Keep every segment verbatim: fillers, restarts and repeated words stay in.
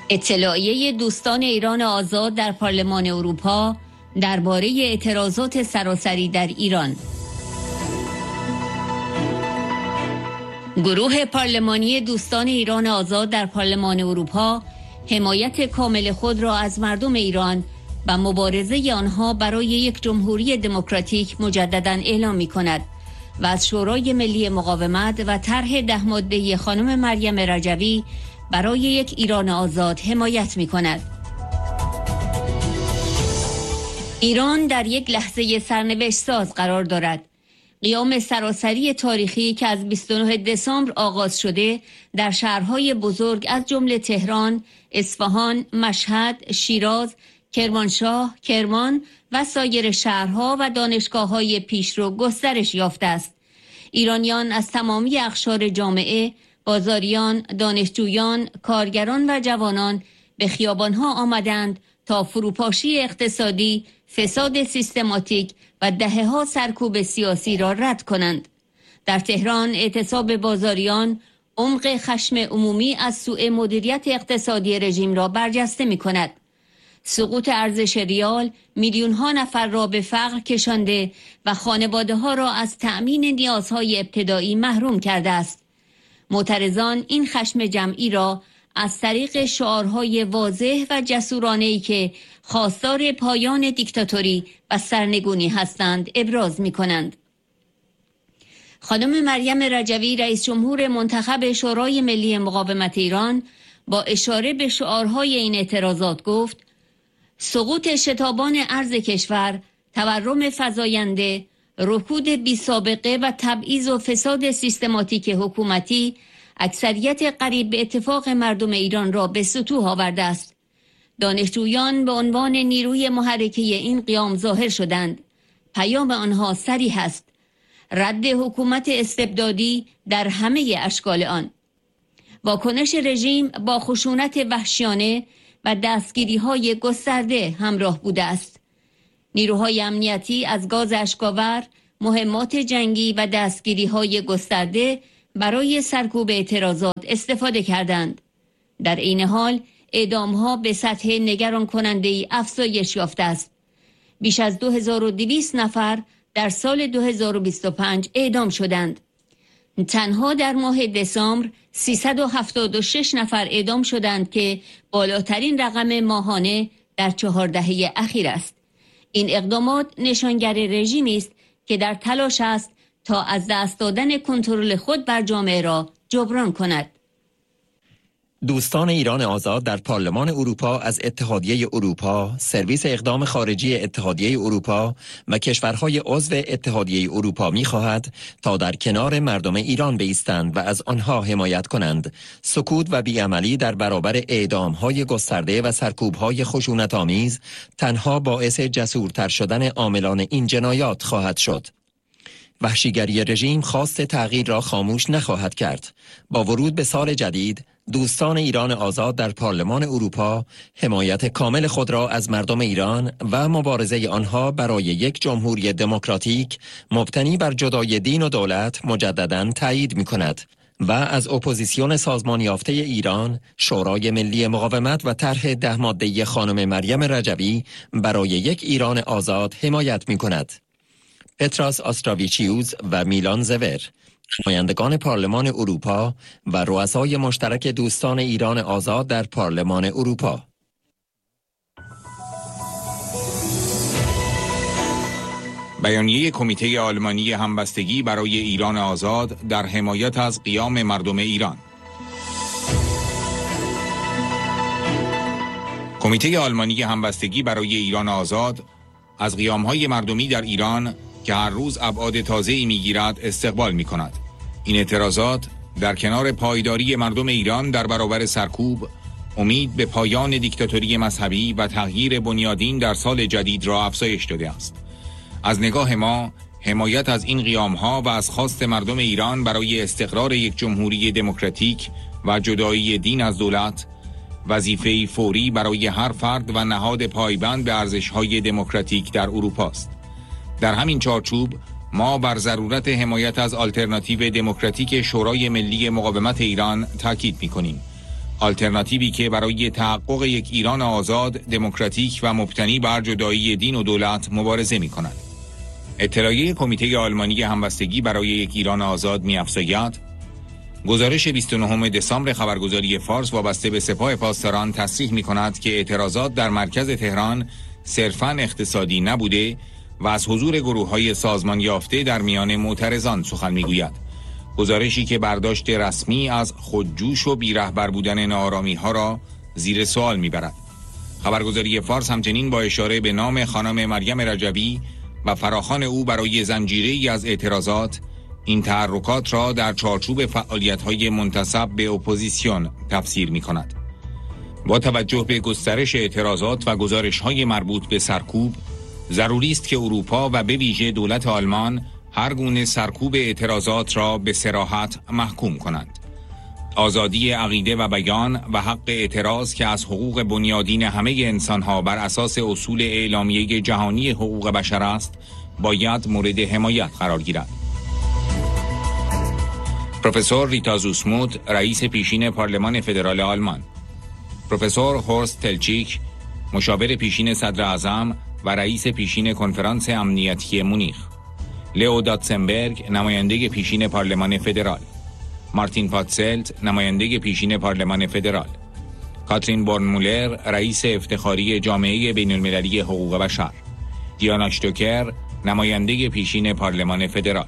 اطلاعیه دوستان ایران آزاد در پارلمان اروپا درباره اعتراضات سراسری در ایران. گروه پارلمانی دوستان ایران آزاد در پارلمان اروپا حمایت کامل خود را از مردم ایران و مبارزه آنها برای یک جمهوری دموکراتیک مجدداً اعلام می‌کند و از شورای ملی مقاومت و طرح ده ماده خانم مریم رجوی برای یک ایران آزاد حمایت می‌کند. ایران در یک لحظه سرنوشت ساز قرار دارد. قیام سراسری تاریخی که از بیست و نه دسامبر آغاز شده در شهرهای بزرگ از جمله تهران، اصفهان، مشهد، شیراز، کرمانشاه، کرمان و سایر شهرها و دانشگاه‌های پیشرو گسترش یافته است. ایرانیان از تمامی اقشار جامعه، بازاریان، دانشجویان، کارگران و جوانان به خیابان‌ها آمدند تا فروپاشی اقتصادی، فساد سیستماتیک و دهه‌ها سرکوب سیاسی را رد کنند. در تهران اعتصاب بازاریان عمق خشم عمومی از سوء مدیریت اقتصادی رژیم را برجسته می‌کند. سقوط ارزش ریال میلیون‌ها نفر را به فقر کشانده و خانواده‌ها را از تأمین نیازهای ابتدایی محروم کرده است. معترضان این خشم جمعی را از طریق شعارهای واضح و جسورانه‌ای که خواستار پایان دیکتاتوری و سرنگونی هستند ابراز می‌کنند. خانم مریم رجوی رئیس جمهور منتخب شورای ملی مقاومت ایران با اشاره به شعارهای این اعتراضات گفت: سقوط شتابان ارز کشور، تورم فزاینده، رکود بی سابقه و تبعیض و فساد سیستماتیک حکومتی اکثریت قریب به اتفاق مردم ایران را به سطوح آورده است. دانشجویان به عنوان نیروی محرکه این قیام ظاهر شدند. پیام آنها صریح است: رد حکومت استبدادی در همه اشکال آن. واکنش رژیم با خشونت وحشیانه و دستگیری‌های گسترده همراه بوده است. نیروهای امنیتی از گاز اشک‌آور، مهمات جنگی و دستگیری‌های گسترده برای سرکوب اعتراضات استفاده کردند. در این حال اعدام‌ها به سطح نگران کننده‌ای افزایش یافته است. بیش از دو هزار و دویست نفر در سال دو هزار و بیست و پنج اعدام شدند. تنها در ماه دسامبر سیصد و هفتاد و شش نفر اعدام شدند که بالاترین رقم ماهانه در چهار دهه اخیر است. این اقدامات نشانگر رژیمی است که در تلاش است تا از دست دادن کنترل خود بر جامعه را جبران کند. دوستان ایران آزاد در پارلمان اروپا از اتحادیه اروپا، سرویس اقدام خارجی اتحادیه اروپا و کشورهای عضو اتحادیه اروپا می‌خواهد تا در کنار مردم ایران بایستند و از آنها حمایت کنند. سکوت و بیعملی در برابر اعدام‌های گسترده و سرکوب‌های خشونت‌آمیز تنها باعث جسورتر شدن عاملان این جنایات خواهد شد. وحشیگری رژیم خواست تغییر را خاموش نخواهد کرد. با ورود به سال جدید، دوستان ایران آزاد در پارلمان اروپا حمایت کامل خود را از مردم ایران و مبارزه آنها برای یک جمهوری دموکراتیک مبتنی بر جدای دین و دولت مجدداً تایید می‌کند و از اپوزیسیون سازمان یافته ایران، شورای ملی مقاومت و طرح ده ماده خانم مریم رجوی برای یک ایران آزاد حمایت می‌کند. پتراس آستراویچیوس و میلان زور، نمایندگان پارلمان اروپا و رؤسای مشترک دوستان ایران آزاد در پارلمان اروپا. بیانیه کمیته آلمانی همبستگی برای ایران آزاد در حمایت از قیام مردم ایران. کمیته آلمانی همبستگی برای ایران آزاد از قیام‌های مردمی در ایران که هر روز ابعاد تازه‌ای می‌گیرد استقبال می‌کند. این اعتراضات در کنار پایداری مردم ایران در برابر سرکوب، امید به پایان دیکتاتوری مذهبی و تغییر بنیادین در سال جدید را افزایش داده است. از نگاه ما، حمایت از این قیام‌ها و از خواست مردم ایران برای استقرار یک جمهوری دموکراتیک و جدایی دین از دولت، وظیفه‌ای فوری برای هر فرد و نهاد پایبند به ارزش‌های دموکراتیک در اروپا است. در همین چارچوب ما بر ضرورت حمایت از آلترناتیو دموکراتیک شورای ملی مقاومت ایران تاکید می‌کنیم. آلترناتیوی که برای تحقق یک ایران آزاد، دموکراتیک و مبتنی بر جدایی دین و دولت مبارزه می کند. اطلاعیه کمیته آلمانی همبستگی برای یک ایران آزاد می‌افزاید: گزارش بیست و نهم دسامبر خبرگزاری فارس وابسته به سپاه پاسداران تصریح می‌کند که اعتراضات در مرکز تهران صرفاً اقتصادی نبوده و از حضور گروه‌های سازمان یافته در میان معترضان سخن می‌گوید. گزارشی که برداشت رسمی از خودجوش و بی‌رهبر بودن ناآرامی‌ها را زیر سوال می‌برد. خبرگزاری فارس همچنین با اشاره به نام خانم مریم رجبی و فراخوان او برای زنجیره‌ای از اعتراضات، این تحرکات را در چارچوب فعالیت‌های منتسب به اپوزیسیون تفسیر می‌کند. با توجه به گسترش اعتراضات و گزارش‌های مربوط به سرکوب، ضروری است که اروپا و به ویژه دولت آلمان هر گونه سرکوب اعتراضات را به صراحت محکوم کنند. آزادی عقیده و بیان و حق اعتراض که از حقوق بنیادین همه انسانها بر اساس اصول اعلامیه جهانی حقوق بشر است، باید مورد حمایت قرار گیرد. پروفسور ریتا زوسمود، رئیس پیشین پارلمان فدرال آلمان، پروفسور هورست تلچیک، مشاور پیشین صدر اعظم و رئیس پیشین کنفرانس امنیتی مونیخ، لئو داتسنبرگ، نماینده پیشین پارلمان فدرال، مارتین پاتسلت، نماینده پیشین پارلمان فدرال، کاترین بورنمولر، رئیس افتخاری جامعه بین‌المللی حقوق بشر، دیانا شتوکر، نماینده پیشین پارلمان فدرال.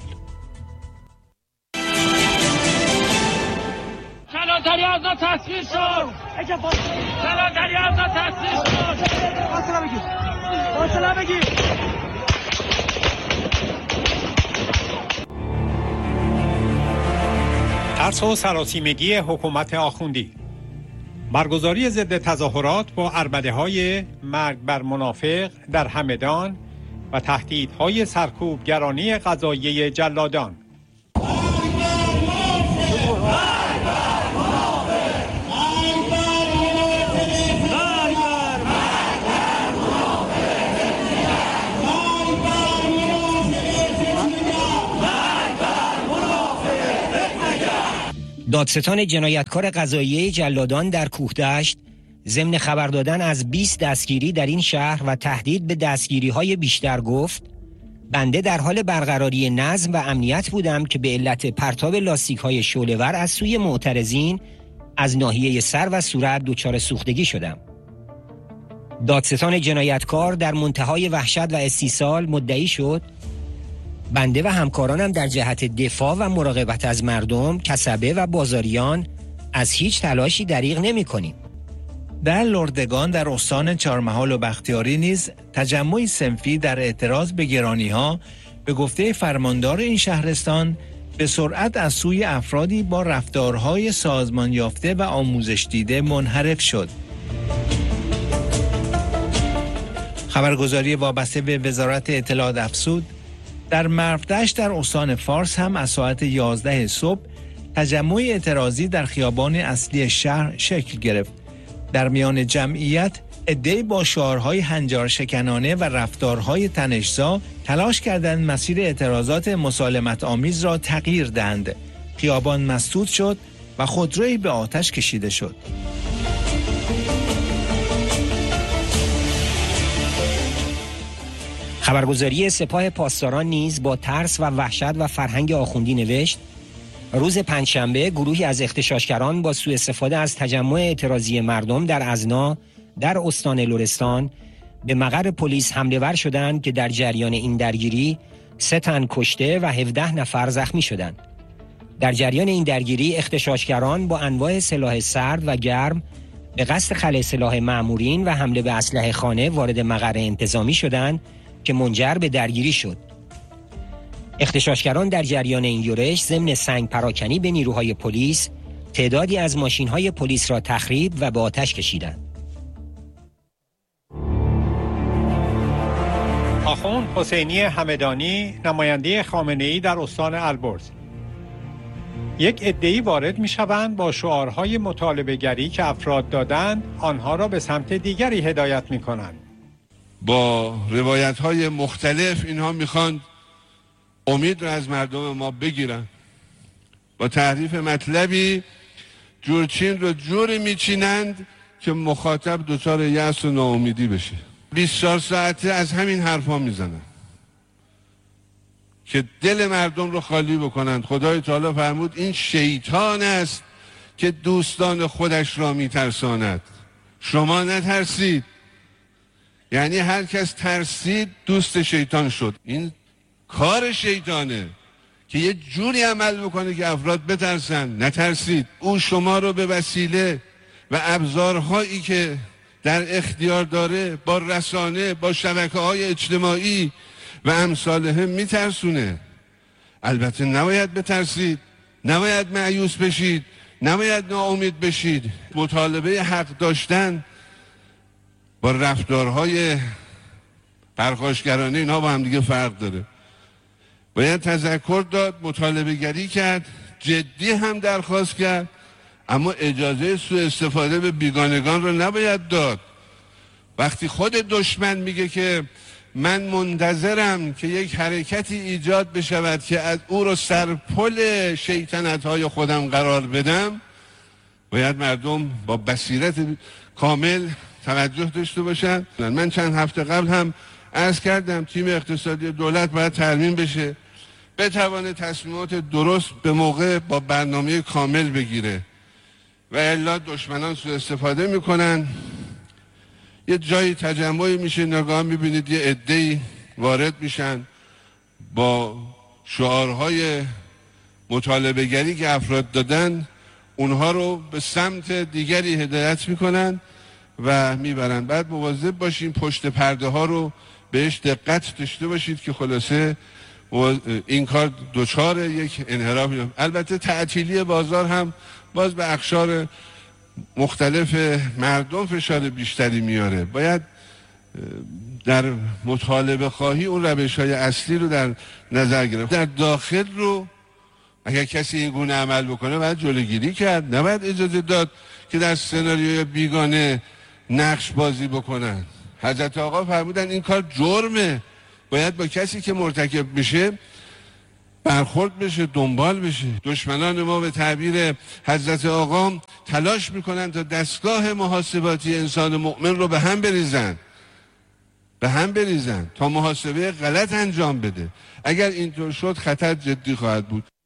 کلانتری آزاد تصویر شد. کلانتری آزاد تصویر شد. فاصله بگیر. فاصله بگیر. ترس و سراسیمگی حکومت آخوندی، برگزاری ضد تظاهرات با عربده‌های مرگ بر منافق در همدان و تهدیدهای سرکوبگرانی قضاییه جلادان. دادستان جنایتکار قضاییه جلادان در کوهدشت ضمن خبر دادن از بیست دستگیری در این شهر و تهدید به دستگیری‌های بیشتر گفت: بنده در حال برقراری نظم و امنیت بودم که به علت پرتاب لاستیک‌های شعله‌ور از سوی معترضین از ناحیه سر و صورت دچار سوختگی شدم. دادستان جنایتکار در منتهای وحشت و استیصال مدعی شد: بنده و همکارانم در جهت دفاع و مراقبت از مردم، کسبه و بازاریان از هیچ تلاشی دریغ نمی کنیم. در لردگان در استان چهارمحال و بختیاری نیز تجمعی صنفی در اعتراض به گرانی‌ها به گفته فرماندار این شهرستان به سرعت از سوی افرادی با رفتارهای سازمان یافته و آموزش دیده منحرف شد. خبرگزاری وابسته به وزارت اطلاعات افزود در مرودشت در استان فارس هم از ساعت یازده صبح تجمع اعتراضی در خیابان اصلی شهر شکل گرفت. در میان جمعیت عده‌ای با شعارهای هنجار شکنانه و رفتارهای تنش‌زا تلاش کردند مسیر اعتراضات مسالمت آمیز را تغییر دهند. خیابان مسدود شد و خودرویی به آتش کشیده شد. خبرگزاری سپاه پاسداران نیز با ترس و وحشت و فرهنگ آخوندی نوشت: روز پنجشنبه گروهی از اغتشاشگران با سوء استفاده از تجمع اعتراضی مردم در ازنا در استان لرستان به مقر پلیس حمله ور شدند که در جریان این درگیری سه تن کشته و هفده نفر زخمی شدند. در جریان این درگیری اغتشاشگران با انواع سلاح سرد و گرم به قصد خلع سلاح مأمورین و حمله به اسلحه خانه وارد مقر انتظامی شدند که منجر به درگیری شد. اغتشاشگران در جریان این یورش ضمن سنگ پراکنی به نیروهای پلیس تعدادی از ماشین‌های پلیس را تخریب و به آتش کشیدند. آخوند حسینی همدانی، نماینده خامنه‌ای در استان البرز: یک عده‌ای وارد می‌شوند با شعارهای مطالبه‌گری که افراد دادند آنها را به سمت دیگری هدایت می‌کنند. با روایت‌های مختلف اینها می‌خواند امید را از مردم ما بگیرن. با تحریف مطلبی جورچین رو جوری میچینند که مخاطب دچار یأس و ناامیدی بشه. بیست و چهار ساعته از همین حرفا میزنن که دل مردم رو خالی بکنند. خدای تعالی فرمود این شیطان است که دوستان خودش را میترساند. شما نترسید. یعنی هر کس ترسید دوست شیطان شد. این کار شیطانه که یه جوری عمل بکنه که افراد بترسن. نترسید. او شما رو به وسیله و ابزارهایی که در اختیار داره با رسانه، با شبکه‌های اجتماعی و امثالهم میترسونه. البته نباید بترسید، نباید مایوس بشید، نباید ناامید بشید. مطالبه حق داشتن با رفتارهای پرخاشگرانه اینا با هم دیگه فرق داره. باید تذکر داد، مطالبه گری کرد، جدی هم درخواست کرد، اما اجازه سوء استفاده به بیگانگان رو نباید داد. وقتی خود دشمن میگه که من منتظرم که یک حرکتی ایجاد بشود که از او رو سرپل شیطنت‌های خودم قرار بدم، باید مردم با بصیرت کامل توجه داشته باشن. من چند هفته قبل هم عرض کردم تیم اقتصادی دولت باید ترمیم بشه، بتوانه تصمیمات درست به موقع با برنامه کامل بگیره و الا دشمنان سوء استفاده میکنن. یه جایی تجمعی میشه، نگاه میبینید یه عده‌ای وارد میشن با شعارهای مطالبه گری که افراد دادن، اونها رو به سمت دیگری هدایت میکنن و میبرن. بعد مواظب باشین پشت پرده ها رو بهش دقت داشته باشید که خلاصه این کار دوچار یک انحراف. البته تعطیلی بازار هم باز به اقشار مختلف مردم فشار بیشتری میاره. باید در مطالبه خواهی اون روش های اصلی رو در نظر گرفت. در داخل رو اگر کسی این گونه عمل بکنه باید جلوگیری کرد، نباید اجازه داد که در سناریوی بیگانه نقش بازی بکنن. حضرت آقا فرمودن این کار جرمه، باید با کسی که مرتکب میشه برخورد بشه، دنبال بشه. دشمنان ما به تعبیر حضرت آقا تلاش میکنن تا دستگاه محاسباتی انسان مؤمن رو به هم بریزن به هم بریزن تا محاسبه غلط انجام بده. اگر اینطور شد خطر جدی خواهد بود.